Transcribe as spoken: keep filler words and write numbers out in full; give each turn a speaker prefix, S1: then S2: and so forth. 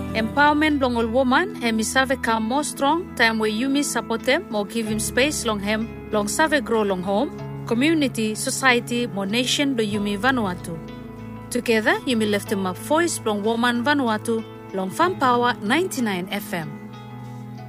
S1: Empowerment long all woman hemi save come more strong time where you me support them more give him space long hem long save grow long home community society more nation do you me Vanuatu. Together you me lift him up voice long woman Vanuatu long Fan Power ninety-nine F M.